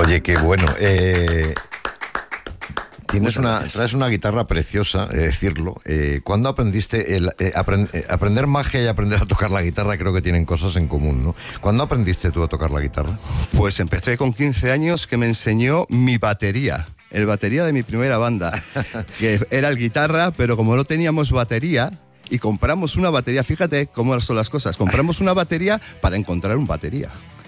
Oye, qué bueno. Traes una guitarra preciosa, decirlo. ¿Cuándo aprendiste aprender magia y aprender a tocar la guitarra? Creo que tienen cosas en común, ¿no? ¿Cuándo aprendiste tú a tocar la guitarra? Pues empecé con 15 años, que me enseñó mi batería. El batería de mi primera banda, que era el guitarra, pero como no teníamos batería, y compramos una batería, fíjate cómo son las cosas, compramos una batería para encontrar un batería.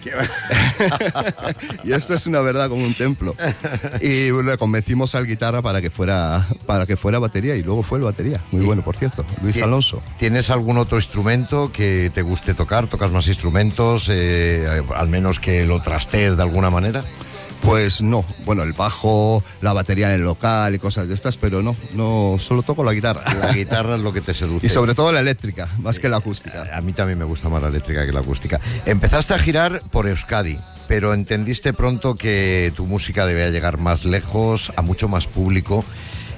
Y esto es una verdad como un templo. Y le convencimos al guitarra para que fuera batería, y luego fue el batería. Muy bueno, por cierto, Luis Alonso. ¿Tienes algún otro instrumento que te guste tocar? ¿Tocas más instrumentos? Al menos que lo trastees de alguna manera. Pues no, bueno, el bajo, la batería en el local y cosas de estas, pero no, solo toco la guitarra. La guitarra es lo que te seduce. Y sobre todo la eléctrica, más que la acústica. A mí también me gusta más la eléctrica que la acústica. Empezaste a girar por Euskadi, pero entendiste pronto que tu música debía llegar más lejos, a mucho más público.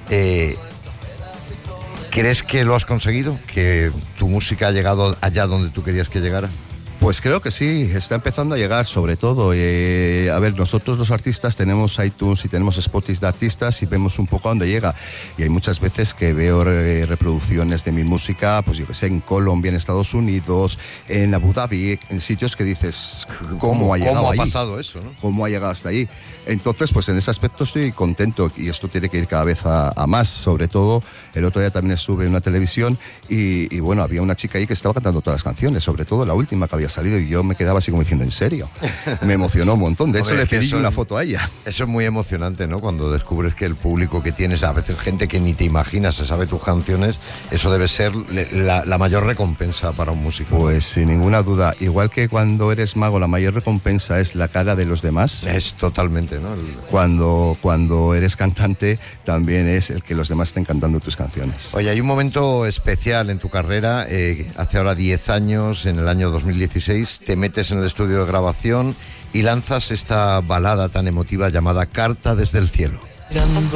¿Crees que lo has conseguido? ¿Que tu música ha llegado allá donde tú querías que llegara? Pues creo que sí, está empezando a llegar, sobre todo. A ver, nosotros los artistas tenemos iTunes y tenemos Spotify de artistas y vemos un poco a dónde llega. Y hay muchas veces que veo reproducciones de mi música, pues yo que sé, en Colombia, en Estados Unidos, en Abu Dhabi, en sitios que dices, ¿cómo ha llegado ahí? ¿Cómo ha pasado eso, no? ¿Cómo ha llegado hasta ahí? Entonces, pues en ese aspecto estoy contento, y esto tiene que ir cada vez a más. Sobre todo, el otro día también estuve en una televisión y bueno, había una chica ahí que estaba cantando todas las canciones, sobre todo la última que había salido, y yo me quedaba así como diciendo, ¿en serio? Me emocionó un montón. De hecho, le pedí una foto a ella. Eso es muy emocionante, ¿no? Cuando descubres que el público que tienes, a veces gente que ni te imaginas, se sabe tus canciones, eso debe ser la mayor recompensa para un músico. Pues sin ninguna duda. Igual que cuando eres mago, la mayor recompensa es la cara de los demás. Es totalmente, ¿no? Cuando eres cantante, también es el que los demás estén cantando tus canciones. Oye, hay un momento especial en tu carrera. Hace ahora 10 años, en el año 2016, te metes en el estudio de grabación y lanzas esta balada tan emotiva llamada Carta desde el cielo.